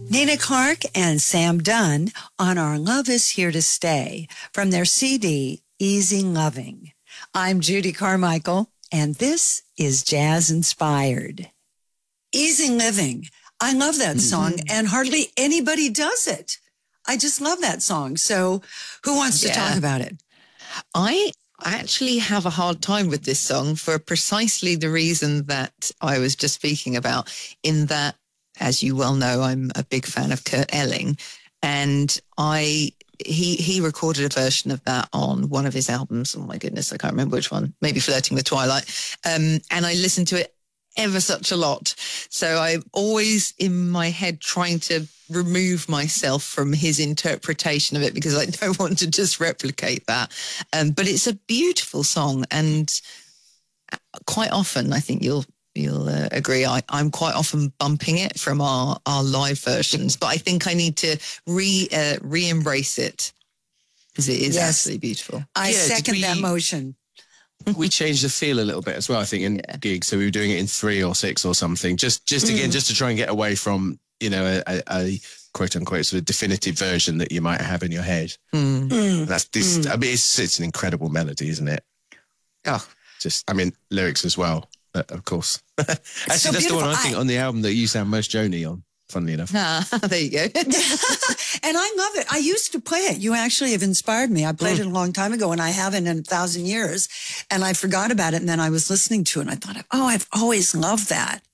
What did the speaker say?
Nina Clark and Sam Dunn on Our Love Is Here to Stay from their CD, Easy Loving. I'm Judy Carmichael, and this is Jazz Inspired. Easy Living. I love that song, and hardly anybody does it. I just love that song. So who wants to talk about it? I actually have a hard time with this song for precisely the reason that I was just speaking about, in that, as you well know, I'm a big fan of Kurt Elling, and he recorded a version of that on one of his albums. Oh my goodness, I can't remember which one. Maybe Flirting with Twilight. And I listened to it ever such a lot. So I'm always in my head trying to remove myself from his interpretation of it, because I don't want to just replicate that. But it's a beautiful song, and quite often, I think you'll agree, I'm quite often bumping it from our live versions, but I think I need to re-embrace it, because it is absolutely beautiful. I second that motion. We changed the feel a little bit as well, I think, in gigs. So we were doing it in 3 or 6 or something, just again, just to try and get away from, a quote unquote sort of definitive version that you might have in your head. That's this. I mean, it's an incredible melody, isn't it? Oh, lyrics as well. But of course, actually, so that's beautiful. the one I think on the album that you sound most Joni on. Funnily enough. There you go. And I love it. I used to play it. You actually have inspired me. I played it a long time ago, and I haven't in 1,000 years. And I forgot about it. And then I was listening to it, and I thought, oh, I've always loved that.